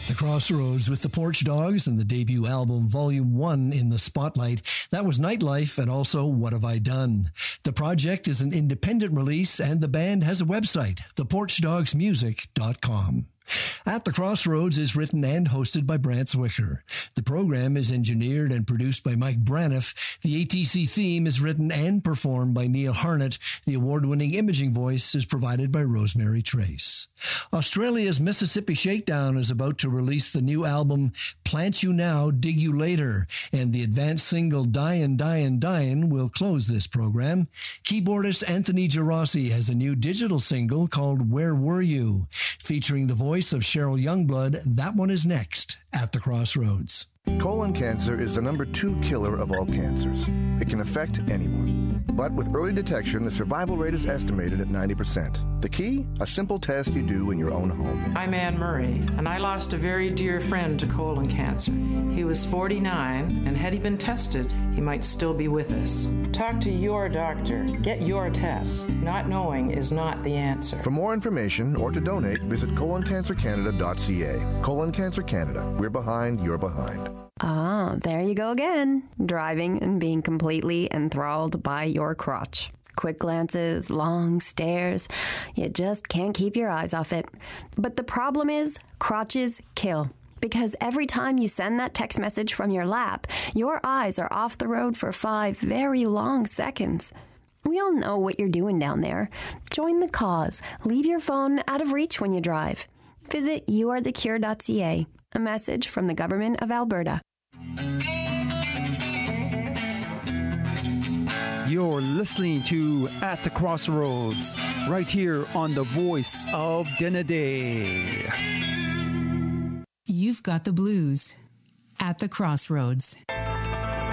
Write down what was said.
The Crossroads with the Porch Dogs and the debut album Volume 1 in the spotlight. That was Nightlife and also What Have I Done? The project is an independent release and the band has a website, theporchdogsmusic.com. At the Crossroads is written and hosted by Brant Zwicker. The program is engineered and produced by Mike Braniff. The ATC theme is written and performed by Neil Harnett. The award-winning imaging voice is provided by Rosemary Trace. Australia's Mississippi Shakedown is about to release the new album Plant You Now, Dig You Later, and the advanced single Dyin', Dyin', Dyin' will close this program. Keyboardist Anthony Gerasi has a new digital single called Where Were You? Featuring the voice of Cheryl Youngblood. That one is next at the Crossroads. Colon cancer is the number 2 killer of all cancers. It can affect anyone. But with early detection, the survival rate is estimated at 90%. The key? A simple test you do in your own home. I'm Anne Murray, and I lost a very dear friend to colon cancer. He was 49, and had he been tested, he might still be with us. Talk to your doctor. Get your test. Not knowing is not the answer. For more information or to donate, visit coloncancercanada.ca. Colon Cancer Canada. We're behind, you're behind. Ah, there you go again. Driving and being completely enthralled by your crotch. Quick glances, long stares. You just can't keep your eyes off it. But the problem is, crotches kill. Because every time you send that text message from your lap, your eyes are off the road for 5 very long seconds. We all know what you're doing down there. Join the cause. Leave your phone out of reach when you drive. Visit youarethecure.ca. A message from the Government of Alberta. You're listening to At the Crossroads, right here on the Voice of Denedeh. You've got the blues at the Crossroads.